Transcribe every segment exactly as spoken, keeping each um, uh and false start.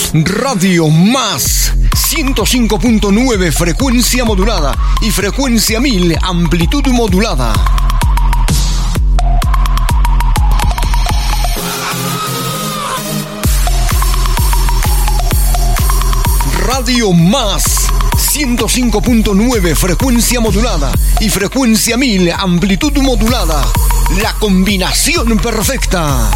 Radio Más, ciento cinco punto nueve frecuencia modulada y frecuencia mil amplitud modulada. Radio Más, ciento cinco punto nueve frecuencia modulada y frecuencia mil amplitud modulada. La combinación perfecta.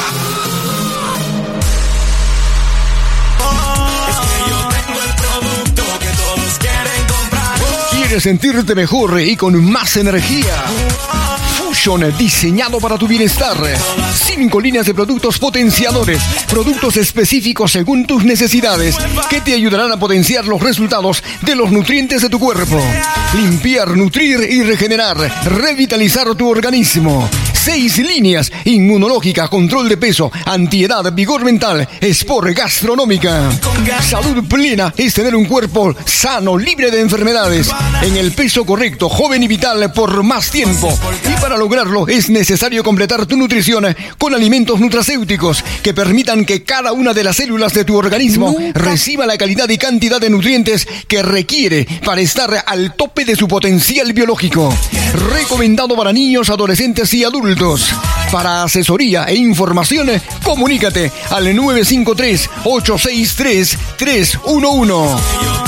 ¿Quieres sentirte mejor y con más energía? Fusion, diseñado para tu bienestar. Cinco líneas de productos potenciadores, productos específicos según tus necesidades, que te ayudarán a potenciar los resultados de los nutrientes de tu cuerpo. Limpiar, nutrir y regenerar, revitalizar tu organismo. Seis líneas: inmunológica, control de peso, antiedad, vigor mental, sport, gastronómica. Salud plena es tener un cuerpo sano, libre de enfermedades, en el peso correcto, joven y vital por más tiempo. Y para lograrlo es necesario completar tu nutrición con alimentos nutracéuticos que permitan que cada una de las células de tu organismo reciba la calidad y cantidad de nutrientes que requiere para estar al tope de su potencial biológico. Recomendado para niños, adolescentes y adultos. Para asesoría e información, comunícate al nueve cinco tres, ocho seis tres, tres uno uno.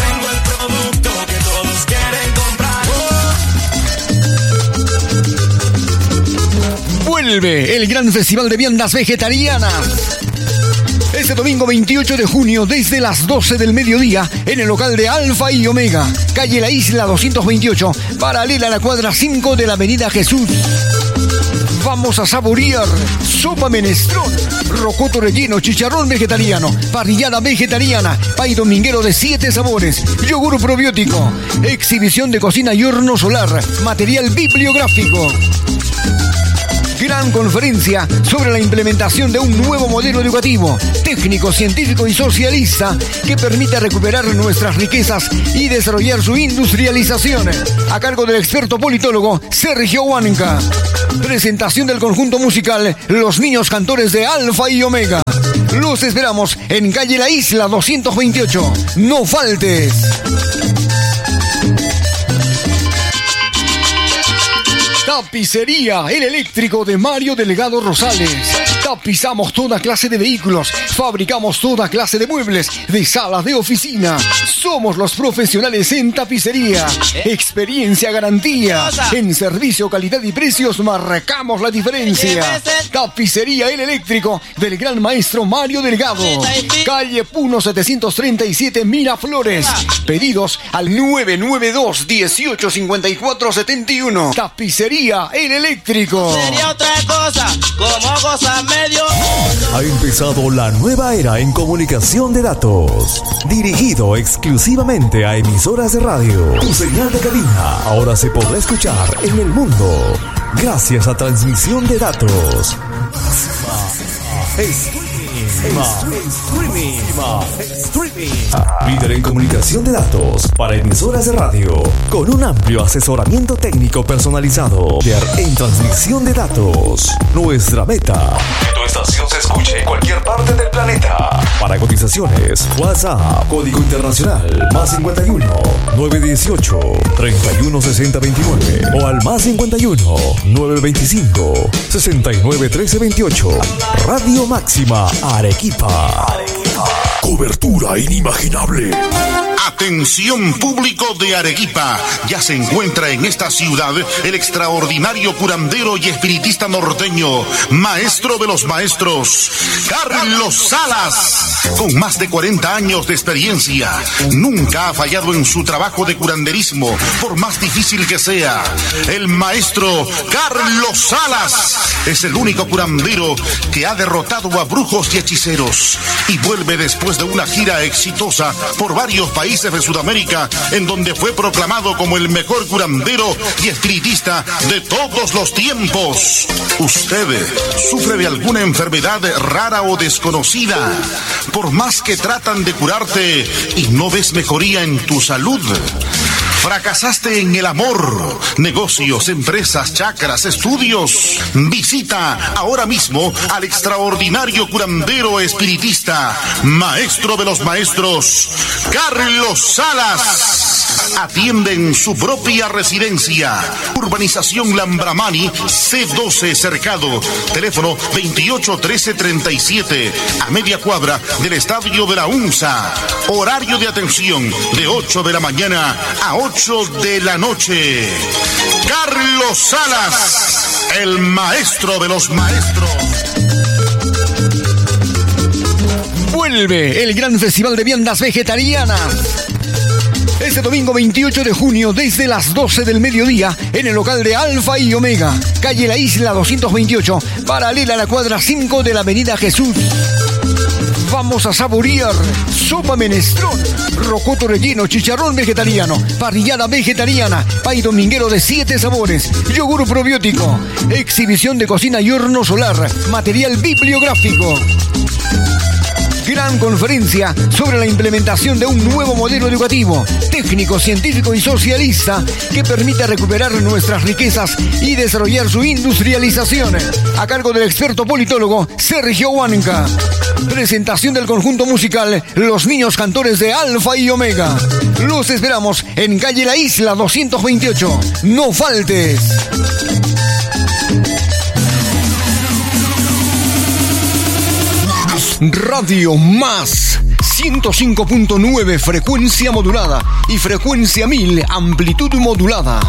Vuelve el gran festival de viandas vegetarianas. Este domingo veintiocho de junio, desde las doce del mediodía, en el local de Alfa y Omega, calle La Isla doscientos veintiocho, paralela a la cuadra cinco de la avenida Jesús. Vamos a saborear sopa menestrón, rocoto relleno, chicharrón vegetariano, parrillada vegetariana, pay dominguero de siete sabores, yogur probiótico, exhibición de cocina y horno solar, material bibliográfico. Gran conferencia sobre la implementación de un nuevo modelo educativo, técnico, científico y socialista que permita recuperar nuestras riquezas y desarrollar su industrialización. A cargo del experto politólogo Sergio Huanca. Presentación del conjunto musical Los Niños Cantores de Alfa y Omega. Los esperamos en calle La Isla doscientos veintiocho. No faltes. Tapicería El Eléctrico de Mario Delgado Rosales. Tapizamos toda clase de vehículos, fabricamos toda clase de muebles, de salas de oficina. Somos los profesionales en tapicería. Experiencia, garantía. En servicio, calidad y precios marcamos la diferencia. Tapicería El Eléctrico del gran maestro Mario Delgado. Calle Puno setecientos treinta y siete, Miraflores. Pedidos al nueve nueve dos, dieciocho cincuenta y cuatro setenta y uno. Tapicería El Eléctrico. Sería otra cosa, como cosa medio. Ha empezado la nueva era en comunicación de datos, dirigido exclusivamente a emisoras de radio. Tu señal de cabina ahora se podrá escuchar en el mundo gracias a transmisión de datos. Streaming. Streaming. Líder en comunicación de datos para emisoras de radio, con un amplio asesoramiento técnico personalizado. En transmisión de datos, nuestra meta: que tu estación se escuche en cualquier parte del planeta. Para cotizaciones, WhatsApp, código internacional, más cincuenta y uno, nueve dieciocho, treinta y uno sesenta veintinueve o al más cincuenta y uno, nueve veinticinco, sesenta y nueve trece veintiocho. Radio Máxima Arequipa. Arequipa. Cobertura inimaginable. Atención público de Arequipa, ya se encuentra en esta ciudad el extraordinario curandero y espiritista norteño, maestro de los maestros, Carlos Salas. Con más de cuarenta años de experiencia, nunca ha fallado en su trabajo de curanderismo, por más difícil que sea. El maestro Carlos Salas es el único curandero que ha derrotado a brujos y hechiceros y vuelve después de una gira exitosa por varios países de Sudamérica, en donde fue proclamado como el mejor curandero y espiritista de todos los tiempos. ¿Usted sufre de alguna enfermedad rara o desconocida? Por más que tratan de curarte y no ves mejoría en tu salud, ¿Fracasaste en el amor, negocios, empresas, chacras, estudios? Visita ahora mismo al extraordinario curandero espiritista, maestro de los maestros, Carlos Salas. Atiende en su propia residencia. Urbanización Lambramani, C doce Cercado. Teléfono veintiocho trece treinta y siete, a media cuadra del Estadio de la UNSA. Horario de atención de ocho de la mañana a ocho de la noche. Carlos Salas, el maestro de los maestros. Vuelve el gran festival de viandas vegetarianas. Este domingo veintiocho de junio, desde las doce del mediodía, en el local de Alfa y Omega, calle La Isla doscientos veintiocho, paralela a la cuadra cinco de la avenida Jesús. Vamos a saborear sopa menestrón, rocoto relleno, chicharrón vegetariano, parrillada vegetariana, pay dominguero de siete sabores, yogur probiótico, exhibición de cocina y horno solar, material bibliográfico. Gran conferencia sobre la implementación de un nuevo modelo educativo, técnico, científico y socialista que permita recuperar nuestras riquezas y desarrollar su industrialización. A cargo del experto politólogo Sergio Huanca. Presentación del conjunto musical Los Niños Cantores de Alfa y Omega. Los esperamos en calle La Isla doscientos veintiocho. No faltes. Radio Más ciento cinco punto nueve frecuencia modulada y frecuencia mil amplitud modulada.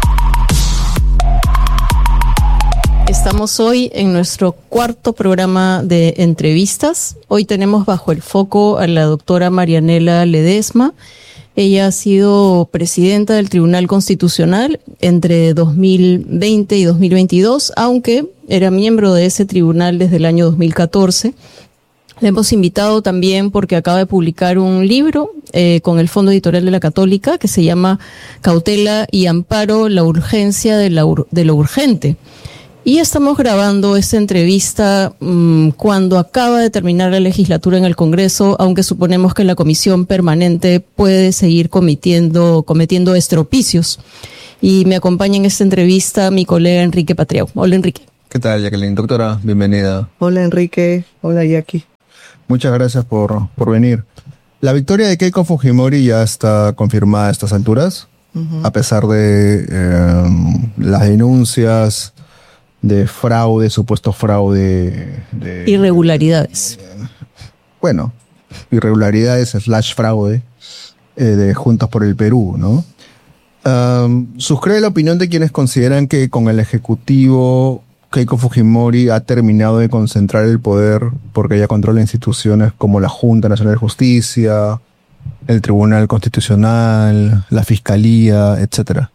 Estamos hoy en nuestro cuarto programa de entrevistas. Hoy tenemos bajo el foco a la doctora Marianela Ledesma. Ella ha sido presidenta del Tribunal Constitucional entre dos mil veinte y dos mil veintidós, aunque era miembro de ese tribunal desde el año dos mil catorce. Le hemos invitado también porque acaba de publicar un libro eh, con el Fondo Editorial de la Católica que se llama Cautela y Amparo, la urgencia de, la ur- de lo urgente. Y estamos grabando esta entrevista mmm, cuando acaba de terminar la legislatura en el Congreso, aunque suponemos que la comisión permanente puede seguir cometiendo, cometiendo estropicios. Y me acompaña en esta entrevista mi colega Enrique Patriao. Hola, Enrique. ¿Qué tal, Jacqueline? Doctora, bienvenida. Hola, Enrique. Hola, Jackie. Muchas gracias por, por venir. La victoria de Keiko Fujimori ya está confirmada a estas alturas, uh-huh. a pesar de eh, las denuncias de fraude, supuesto fraude. De, irregularidades. De, bueno, irregularidades slash fraude eh, de Juntos por el Perú, ¿no? Um, suscribe la opinión de quienes consideran que con el Ejecutivo Keiko Fujimori ha terminado de concentrar el poder porque ella controla instituciones como la Junta Nacional de Justicia, el Tribunal Constitucional, la Fiscalía, etcétera.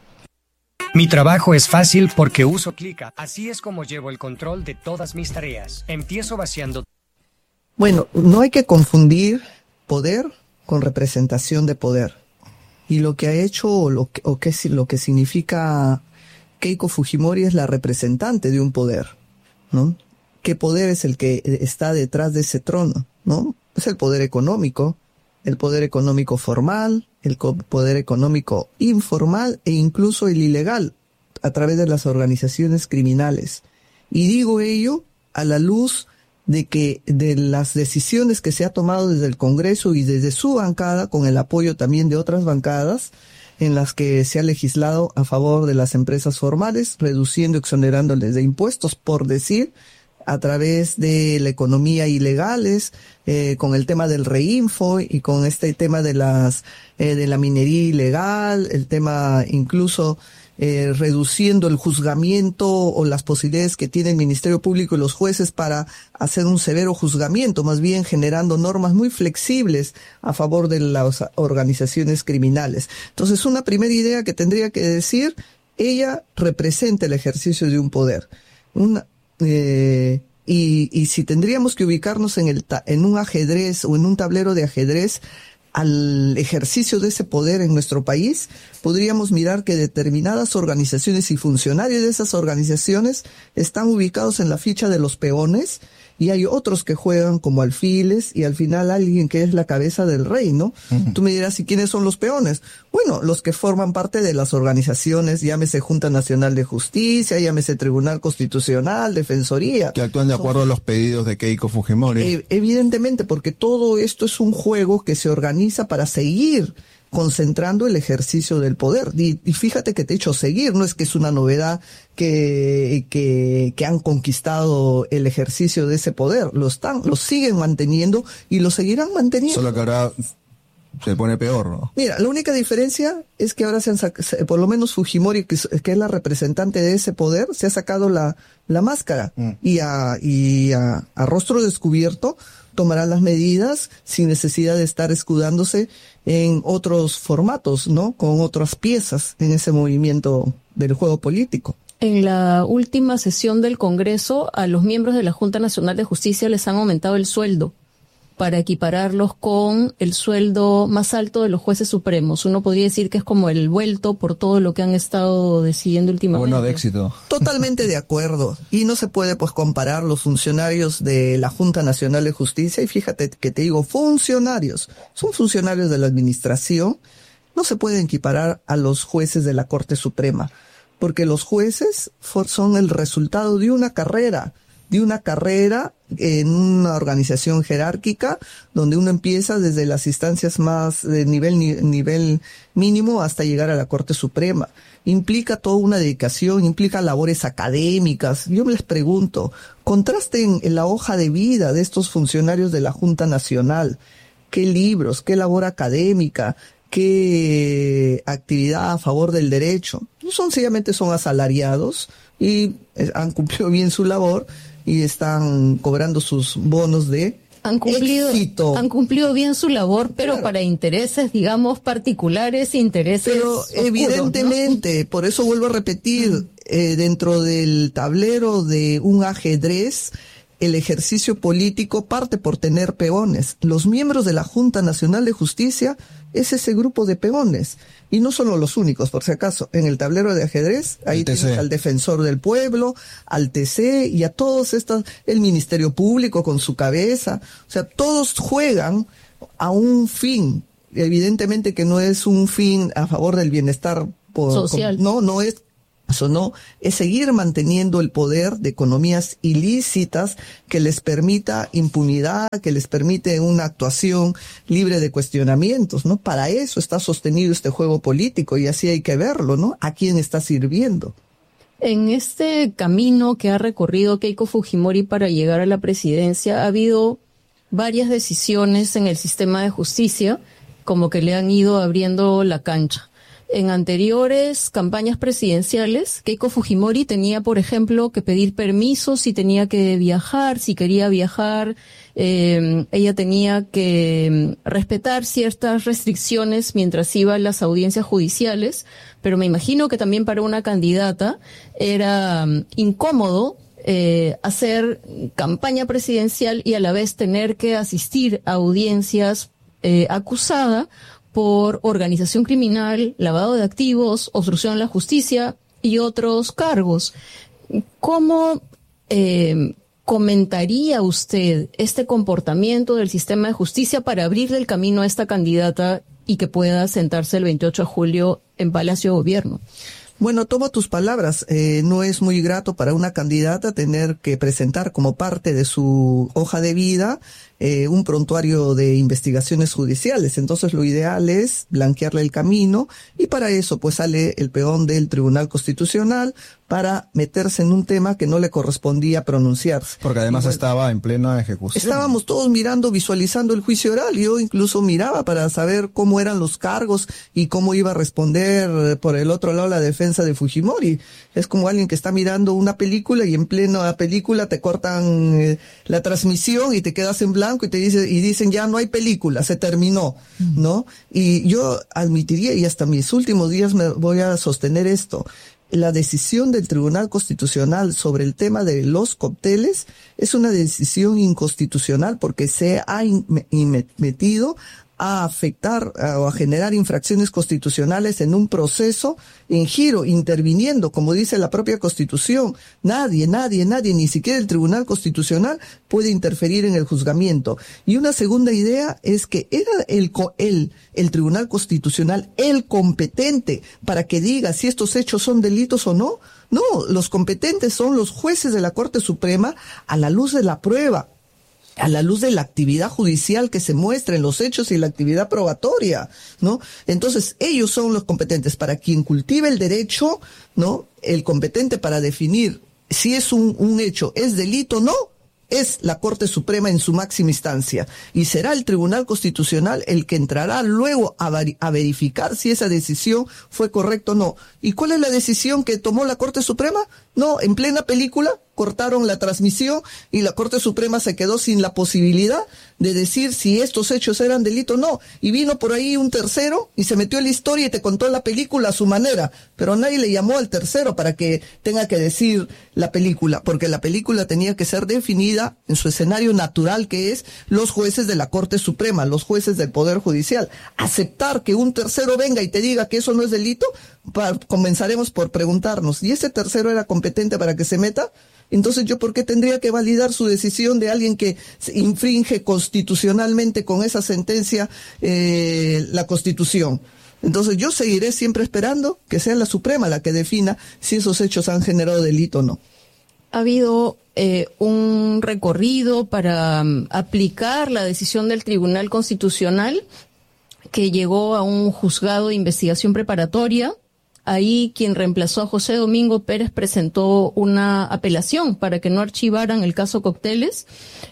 Mi trabajo es fácil porque uso Clica. Así es como llevo el control de todas mis tareas. Empiezo vaciando. Bueno, no hay que confundir poder con representación de poder. Y lo que ha hecho o lo que, o que, lo que significa Keiko Fujimori es la representante de un poder, ¿no? ¿Qué poder es el que está detrás de ese trono, no? Es el poder económico, el poder económico formal, el poder económico informal e incluso el ilegal a través de las organizaciones criminales. Y digo ello a la luz de que de las decisiones que se ha tomado desde el Congreso y desde su bancada, con el apoyo también de otras bancadas, en las que se ha legislado a favor de las empresas formales, reduciendo, exonerándoles de impuestos, por decir, a través de la economía ilegales, eh, con el tema del reinfo y con este tema de las eh, de la minería ilegal, el tema incluso eh, reduciendo el juzgamiento o las posibilidades que tiene el Ministerio Público y los jueces para hacer un severo juzgamiento, más bien generando normas muy flexibles a favor de las organizaciones criminales. Entonces, una primera idea que tendría que decir, ella representa el ejercicio de un poder. Una, eh, y, y si tendríamos que ubicarnos en, el ta- en un ajedrez o en un tablero de ajedrez, al ejercicio de ese poder en nuestro país, podríamos mirar que determinadas organizaciones y funcionarios de esas organizaciones están ubicados en la ficha de los peones y hay otros que juegan como alfiles, y al final alguien que es la cabeza del rey, ¿no? Uh-huh. Tú me dirás, ¿y quiénes son los peones? Bueno, los que forman parte de las organizaciones, llámese Junta Nacional de Justicia, llámese Tribunal Constitucional, Defensoría. Que actúan de acuerdo son, a los pedidos de Keiko Fujimori. Eh, evidentemente, porque todo esto es un juego que se organiza para seguir concentrando el ejercicio del poder. Y, y fíjate que te he hecho seguir, no es que es una novedad que, que, que han conquistado el ejercicio de ese poder, lo están, lo siguen manteniendo y lo seguirán manteniendo. Solo que ahora se pone peor, ¿no? Mira, la única diferencia es que ahora se han sacado, por lo menos Fujimori, que es, que es la representante de ese poder, se ha sacado la, la máscara mm. y a, y a, a rostro descubierto tomará las medidas sin necesidad de estar escudándose en otros formatos, ¿no? Con otras piezas en ese movimiento del juego político. En la última sesión del Congreso, a los miembros de la Junta Nacional de Justicia les han aumentado el sueldo para equipararlos con el sueldo más alto de los jueces supremos. Uno podría decir que es como el vuelto por todo lo que han estado decidiendo últimamente. Bueno, de éxito. Totalmente de acuerdo. Y no se puede pues comparar los funcionarios de la Junta Nacional de Justicia, y fíjate que te digo funcionarios, son funcionarios de la administración, no se pueden equiparar a los jueces de la Corte Suprema, porque los jueces son el resultado de una carrera, de una carrera en una organización jerárquica donde uno empieza desde las instancias más de nivel ni, nivel mínimo hasta llegar a la Corte Suprema. Implica toda una dedicación, implica labores académicas. Yo me les pregunto, contrasten en la hoja de vida de estos funcionarios de la Junta Nacional. ¿Qué libros, qué labor académica, qué actividad a favor del derecho? No son, sencillamente son asalariados y han cumplido bien su labor y están cobrando sus bonos de han cumplido, éxito. Han cumplido bien su labor, pero claro, para intereses, digamos, particulares, intereses Pero oscuros, evidentemente, ¿no? Por eso vuelvo a repetir, mm. eh, dentro del tablero de un ajedrez, el ejercicio político parte por tener peones. Los miembros de la Junta Nacional de Justicia es ese grupo de peones. Y no son los únicos, por si acaso. En el tablero de ajedrez, ahí tienes al defensor del pueblo, al T C y a todos estos, el Ministerio Público con su cabeza. O sea, todos juegan a un fin. Evidentemente que no es un fin a favor del bienestar por, social. No, no es Eso no, es seguir manteniendo el poder de economías ilícitas que les permita impunidad, que les permite una actuación libre de cuestionamientos, ¿no? Para eso está sostenido este juego político y así hay que verlo, ¿no? ¿A quién está sirviendo? En este camino que ha recorrido Keiko Fujimori para llegar a la presidencia, ha habido varias decisiones en el sistema de justicia como que le han ido abriendo la cancha. En anteriores campañas presidenciales, Keiko Fujimori tenía, por ejemplo, que pedir permiso si tenía que viajar, si quería viajar. Eh, ella tenía que respetar ciertas restricciones mientras iba a las audiencias judiciales, pero me imagino que también para una candidata era um, incómodo eh, hacer campaña presidencial y a la vez tener que asistir a audiencias eh, acusada por organización criminal, lavado de activos, obstrucción a la justicia y otros cargos. ¿Cómo eh, comentaría usted este comportamiento del sistema de justicia para abrirle el camino a esta candidata y que pueda sentarse el veintiocho de julio en Palacio de Gobierno? Bueno, tomo tus palabras. Eh, no es muy grato para una candidata tener que presentar como parte de su hoja de vida eh, un prontuario de investigaciones judiciales. Entonces lo ideal es blanquearle el camino y para eso pues sale el peón del Tribunal Constitucional para meterse en un tema que no le correspondía pronunciarse. Porque además bueno, estaba en plena ejecución. Estábamos todos mirando, visualizando el juicio oral. Yo incluso miraba para saber cómo eran los cargos y cómo iba a responder por el otro lado la defensa de Fujimori. Es como alguien que está mirando una película y en plena película te cortan eh, la transmisión y te quedas en blanco y te dice, y dicen ya no hay película, se terminó, ¿no? Y yo admitiría, y hasta mis últimos días me voy a sostener esto, la decisión del Tribunal Constitucional sobre el tema de los cócteles es una decisión inconstitucional porque se ha in- in- metido a afectar a, o a generar infracciones constitucionales en un proceso en giro, interviniendo, como dice la propia Constitución. Nadie, nadie, nadie, ni siquiera el Tribunal Constitucional puede interferir en el juzgamiento. Y una segunda idea es que era el, el, el Tribunal Constitucional el competente para que diga si estos hechos son delitos o no. No, los competentes son los jueces de la Corte Suprema a la luz de la prueba, a la luz de la actividad judicial que se muestra en los hechos y la actividad probatoria, ¿no? Entonces, ellos son los competentes. Para quien cultive el derecho, ¿no? El competente para definir si es un, un hecho, es delito o no, es la Corte Suprema en su máxima instancia. Y será el Tribunal Constitucional el que entrará luego a, a verificar si esa decisión fue correcta o no. ¿Y cuál es la decisión que tomó la Corte Suprema? No, en plena película cortaron la transmisión y la Corte Suprema se quedó sin la posibilidad de decir si estos hechos eran delito o no. Y vino por ahí un tercero y se metió en la historia y te contó la película a su manera. Pero nadie le llamó al tercero para que tenga que decir la película, porque la película tenía que ser definida en su escenario natural, que es los jueces de la Corte Suprema, los jueces del Poder Judicial. Aceptar que un tercero venga y te diga que eso no es delito, pa- comenzaremos por preguntarnos, ¿y ese tercero era competente para que se meta? Entonces, ¿yo por qué tendría que validar su decisión de alguien que infringe constitucionalmente con esa sentencia eh, la Constitución? Entonces, yo seguiré siempre esperando que sea la Suprema la que defina si esos hechos han generado delito o no. Ha habido eh, un recorrido para um, aplicar la decisión del Tribunal Constitucional que llegó a un juzgado de investigación preparatoria. Ahí quien reemplazó a José Domingo Pérez presentó una apelación para que no archivaran el caso Cócteles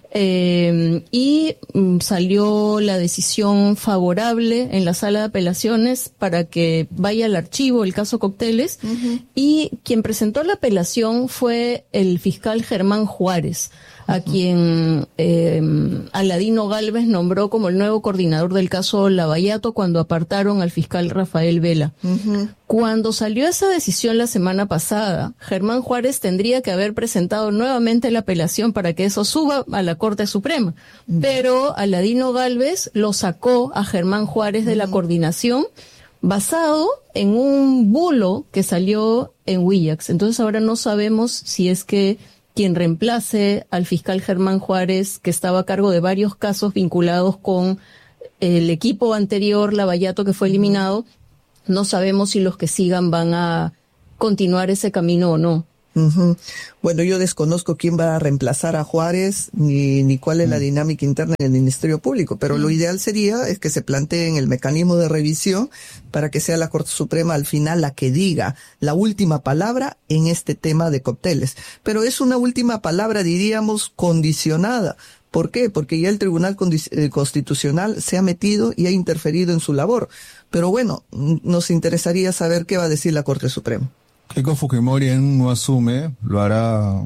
eh, y mm, salió la decisión favorable en la sala de apelaciones para que vaya al archivo el caso Cócteles. Uh-huh. Y quien presentó la apelación fue el fiscal Germán Juárez, a quien eh, Aladino Gálvez nombró como el nuevo coordinador del caso Lavallato cuando apartaron al fiscal Rafael Vela. Uh-huh. Cuando salió esa decisión la semana pasada, Germán Juárez tendría que haber presentado nuevamente la apelación para que eso suba a la Corte Suprema. Uh-huh. Pero Aladino Gálvez lo sacó a Germán Juárez de uh-huh. la coordinación basado en un bulo que salió en Willax. Entonces ahora no sabemos si es que quien reemplace al fiscal Germán Juárez, que estaba a cargo de varios casos vinculados con el equipo anterior, Lavallato, que fue eliminado, no sabemos si los que sigan van a continuar ese camino o no. Uh-huh. Bueno, yo desconozco quién va a reemplazar a Juárez ni, ni cuál es la dinámica interna en el Ministerio Público, pero uh-huh. lo ideal sería es que se planteen el mecanismo de revisión para que sea la Corte Suprema al final la que diga la última palabra en este tema de Cócteles. Pero es una última palabra, diríamos, condicionada. ¿Por qué? Porque ya el Tribunal Constitucional se ha metido y ha interferido en su labor. Pero bueno, nos interesaría saber qué va a decir la Corte Suprema. Keiko Fujimori en no asume, lo hará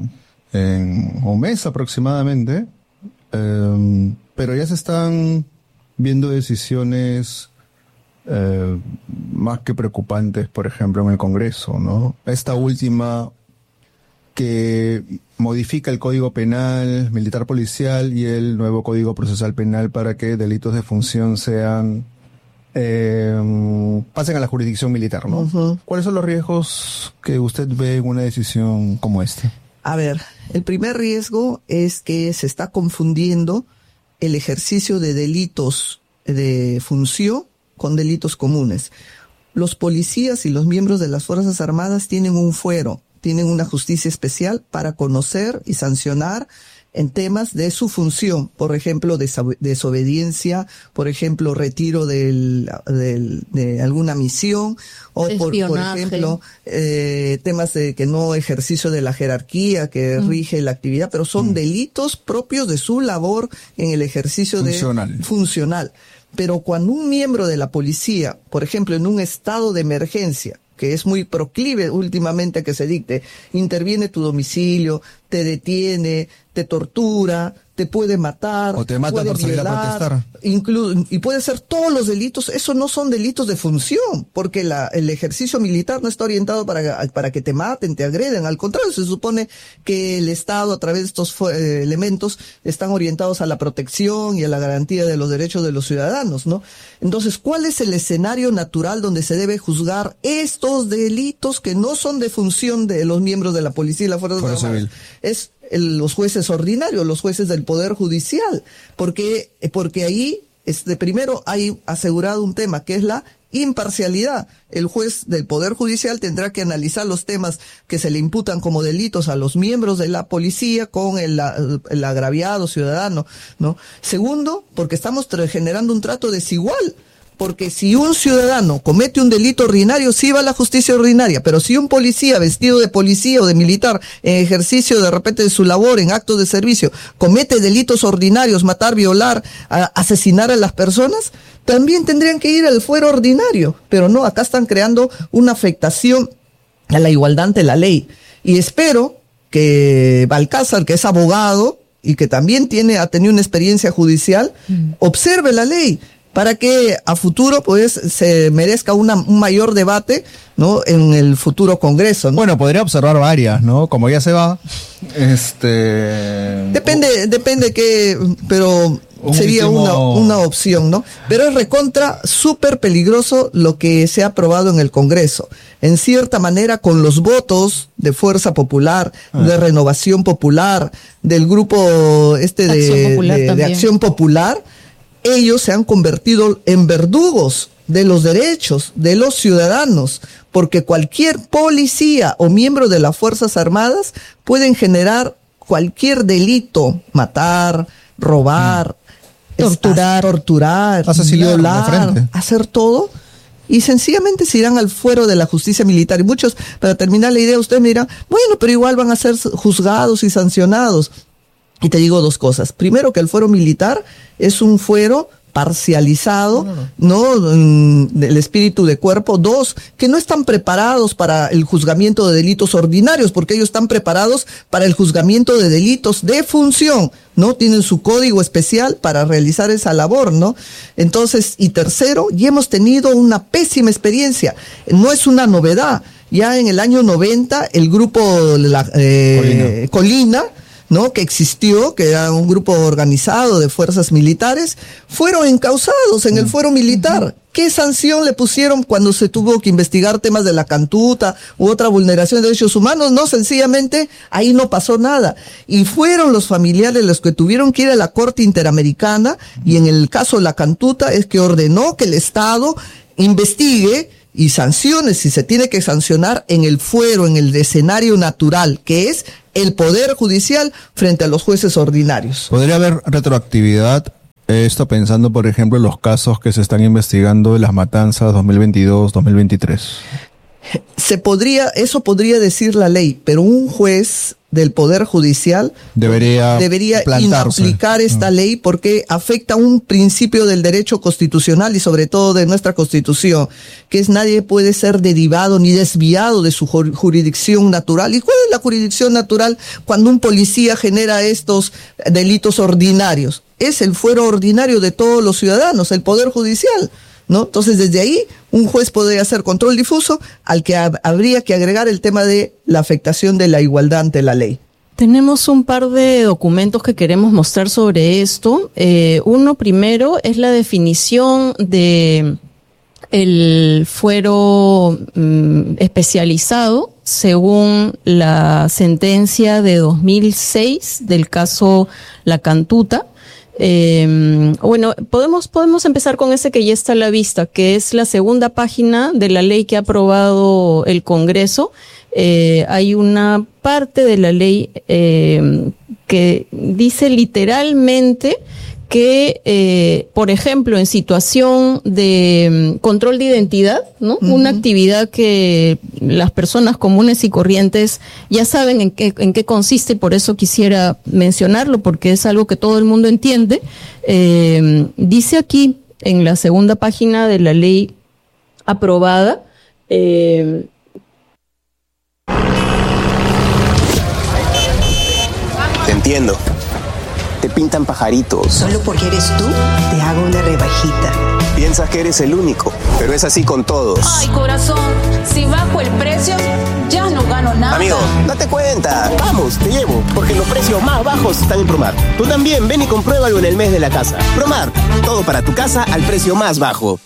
en un mes aproximadamente, eh, pero ya se están viendo decisiones eh, más que preocupantes, por ejemplo, en el Congreso, ¿no? Esta última que modifica el Código Penal Militar Policial y el nuevo Código Procesal Penal para que delitos de función sean Eh, pasen a la jurisdicción militar, ¿no? Uh-huh. ¿Cuáles son los riesgos que usted ve en una decisión como esta? A ver, el primer riesgo es que se está confundiendo el ejercicio de delitos de función con delitos comunes. Los policías y los miembros de las Fuerzas Armadas tienen un fuero, tienen una justicia especial para conocer y sancionar en temas de su función, por ejemplo, deso- desobediencia, por ejemplo, retiro del, del, de alguna misión, o por, por ejemplo, eh, temas de que no ejercicio de la jerarquía que mm. rige la actividad, pero son mm. delitos propios de su labor en el ejercicio funcional. de funcional. Pero cuando un miembro de la policía, por ejemplo, en un estado de emergencia, que es muy proclive últimamente a que se dicte, interviene tu domicilio, te detiene, te tortura, te puede matar, o te mata puede por salir a violar, protestar. inclu- y puede ser todos los delitos. Eso no son delitos de función, porque la, el ejercicio militar no está orientado para, para que te maten, te agreden. Al contrario, se supone que el Estado, a través de estos eh, elementos, están orientados a la protección y a la garantía de los derechos de los ciudadanos, ¿no? Entonces, ¿cuál es el escenario natural donde se debe juzgar estos delitos que no son de función de los miembros de la policía y la fuerza Fuerza armada? civil. Es el, los jueces ordinarios, los jueces del Poder Judicial, porque, porque ahí, este, primero hay asegurado un tema que es la imparcialidad. El juez del Poder Judicial tendrá que analizar los temas que se le imputan como delitos a los miembros de la policía con el, el agraviado ciudadano, ¿no? Segundo, porque estamos generando un trato desigual. Porque si un ciudadano comete un delito ordinario, sí va a la justicia ordinaria, pero si un policía vestido de policía o de militar en ejercicio de repente de su labor, en actos de servicio, comete delitos ordinarios, matar, violar, a, asesinar a las personas, también tendrían que ir al fuero ordinario. Pero no, acá están creando una afectación a la igualdad ante la ley. Y espero que Balcázar, que es abogado y que también tiene, ha tenido una experiencia judicial, mm. observe la ley, para que a futuro pues se merezca una, un mayor debate, ¿no? En el futuro Congreso, ¿no? Bueno, podría observar varias, ¿no? Como ya se va, este... Depende, depende que, pero un sería último... una, una opción, ¿no? Pero es recontra súper peligroso lo que se ha aprobado en el Congreso. En cierta manera, con los votos de Fuerza Popular, ah. de Renovación Popular, del grupo este de Acción de, de Acción Popular, ellos se han convertido en verdugos de los derechos de los ciudadanos, porque cualquier policía o miembro de las Fuerzas Armadas pueden generar cualquier delito, matar, robar, mm. torturar, torturar, violar, hacer todo, y sencillamente se irán al fuero de la justicia militar. Y muchos, para terminar la idea, ustedes me dirán, bueno, pero igual van a ser juzgados y sancionados. Y te digo dos cosas. Primero, que el fuero militar es un fuero parcializado, no, no, no. ¿no? del espíritu de cuerpo. Dos, que no están preparados para el juzgamiento de delitos ordinarios, porque ellos están preparados para el juzgamiento de delitos de función, ¿no? Tienen su código especial para realizar esa labor, ¿no? Entonces, y tercero, ya hemos tenido una pésima experiencia. No es una novedad. Ya en el año noventa, el grupo la, eh, Colina, Colina ¿no? que existió, que era un grupo organizado de fuerzas militares, fueron encausados en el fuero militar. ¿Qué sanción le pusieron cuando se tuvo que investigar temas de la cantuta u otra vulneración de derechos humanos? No, sencillamente ahí no pasó nada. Y fueron los familiares los que tuvieron que ir a la Corte Interamericana, y en el caso de la cantuta es que ordenó que el Estado investigue y sancione, si se tiene que sancionar, en el fuero, en el escenario natural, que es el Poder Judicial frente a los jueces ordinarios. ¿Podría haber retroactividad? Esto pensando, por ejemplo, en los casos que se están investigando de las matanzas dos mil veintidós dos mil veintitrés. Se podría, eso podría decir la ley, pero un juez del Poder Judicial debería, debería inaplicar esta ley porque afecta un principio del derecho constitucional y sobre todo de nuestra Constitución, que es nadie puede ser derivado ni desviado de su jurisdicción natural. ¿Y cuál es la jurisdicción natural cuando un policía genera estos delitos ordinarios? Es el fuero ordinario de todos los ciudadanos, el Poder Judicial, ¿no? Entonces, desde ahí, un juez podría hacer control difuso al que hab- habría que agregar el tema de la afectación de la igualdad ante la ley. Tenemos un par de documentos que queremos mostrar sobre esto. Eh, uno primero es la definición de el fuero mm, especializado según la sentencia de dos mil seis del caso La Cantuta. Eh, bueno, podemos, podemos empezar con ese que ya está a la vista, que es la segunda página de la ley que ha aprobado el Congreso. Eh, hay una parte de la ley eh, que dice literalmente que, eh, por ejemplo, en situación de um, control de identidad, ¿no? Uh-huh. Una actividad que las personas comunes y corrientes ya saben en qué, en qué consiste, y por eso quisiera mencionarlo, porque es algo que todo el mundo entiende. Eh, dice aquí, en la segunda página de la ley aprobada, eh, Te entiendo. te pintan pajaritos. Solo porque eres tú, te hago una rebajita. Piensas que eres el único, pero es así con todos. Ay, corazón, si bajo el precio, ya no gano nada. Amigo, date cuenta. Vamos, te llevo, porque los precios más bajos están en Promar. Tú también, ven y compruébalo en el mes de la casa. Promar, todo para tu casa al precio más bajo.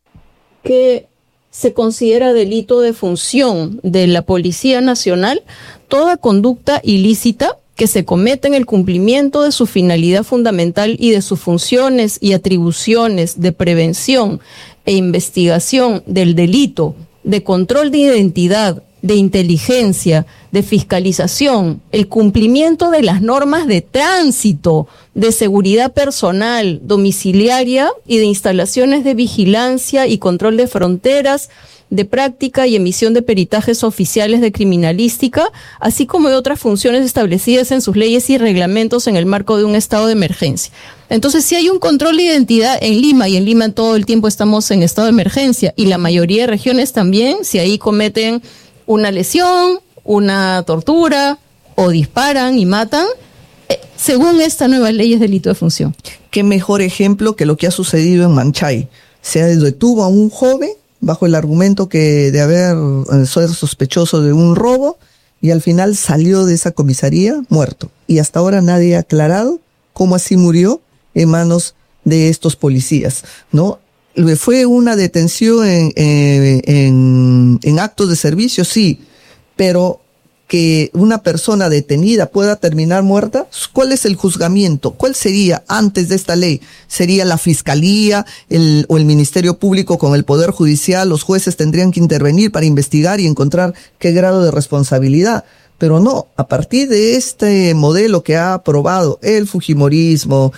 Que se considera delito de función de la Policía Nacional toda conducta ilícita que se cometa en el cumplimiento de su finalidad fundamental y de sus funciones y atribuciones de prevención e investigación del delito, de control de identidad, de inteligencia, de fiscalización, el cumplimiento de las normas de tránsito, de seguridad personal, domiciliaria y de instalaciones de vigilancia y control de fronteras, de práctica y emisión de peritajes oficiales de criminalística, así como de otras funciones establecidas en sus leyes y reglamentos en el marco de un estado de emergencia. Entonces, si hay un control de identidad en Lima, y en Lima todo el tiempo estamos en estado de emergencia, y la mayoría de regiones también, si ahí cometen una lesión, una tortura, o disparan y matan, eh, según esta nueva ley es delito de función. Qué mejor ejemplo que lo que ha sucedido en Manchay. Se detuvo a un joven bajo el argumento que de haber eh, ser sospechoso de un robo, y al final salió de esa comisaría muerto. Y hasta ahora nadie ha aclarado cómo así murió en manos de estos policías, ¿no? ¿Fue una detención en, en, en, en actos de servicio? Sí, pero que una persona detenida pueda terminar muerta, ¿cuál es el juzgamiento? ¿Cuál sería antes de esta ley? ¿Sería la Fiscalía el, o el Ministerio Público con el Poder Judicial? Los jueces tendrían que intervenir para investigar y encontrar qué grado de responsabilidad. Pero no, a partir de este modelo que ha aprobado el fujimorismo,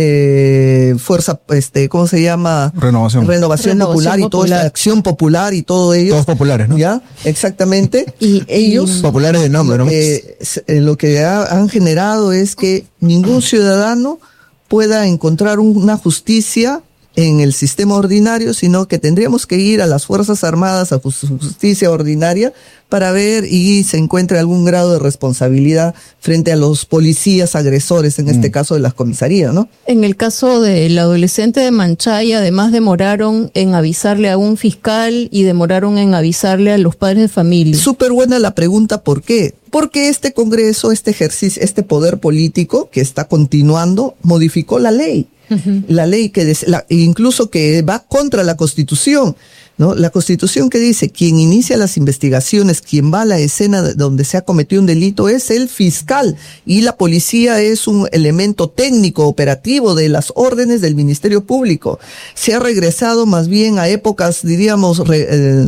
eh, fuerza, este, ¿cómo se llama? Renovación. Renovación, Renovación popular, popular y toda esta acción popular y todo ello. Todos populares, ¿no? Ya, exactamente. Y ellos. Populares de nombre, ¿no? Eh, lo que ha, han generado es que ningún ciudadano pueda encontrar una justicia en el sistema ordinario, sino que tendríamos que ir a las Fuerzas Armadas, a justicia ordinaria, para ver y se encuentre algún grado de responsabilidad frente a los policías agresores, en este mm. caso de las comisarías, ¿no? En el caso del adolescente de Manchay, además demoraron en avisarle a un fiscal y demoraron en avisarle a los padres de familia. Súper buena la pregunta, ¿por qué? Porque este Congreso, este ejercicio, este poder político que está continuando, modificó la ley. Uh-huh. La ley que des, la, incluso que va contra la Constitución, ¿no? La Constitución que dice quien inicia las investigaciones, quien va a la escena donde se ha cometido un delito es el fiscal, y la policía es un elemento técnico operativo de las órdenes del Ministerio Público. Se ha regresado más bien a épocas, diríamos, re, eh,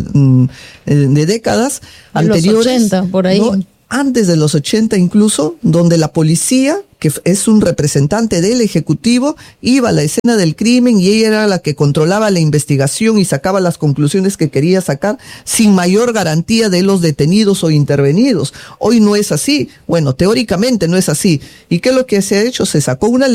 de décadas en anteriores, los ochenta, por ahí. ¿no? Antes de los ochenta incluso, donde la policía, que es un representante del Ejecutivo, iba a la escena del crimen y ella era la que controlaba la investigación y sacaba las conclusiones que quería sacar sin mayor garantía de los detenidos o intervenidos. Hoy no es así. Bueno, teóricamente no es así. ¿Y qué es lo que se ha hecho? Se sacó una ley